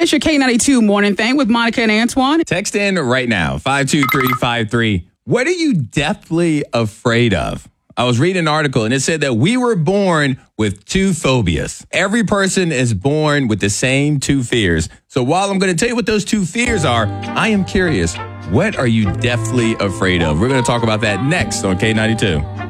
It's your K92 morning thing with Monica and Antoine. Text in right now, 52353. What are you deathly afraid of? I was reading an article and it said that we were born with two phobias. Every person is born with the same two fears. So while I'm going to tell you what those two fears are, I am curious, what are you deathly afraid of? We're going to talk about that next on K92.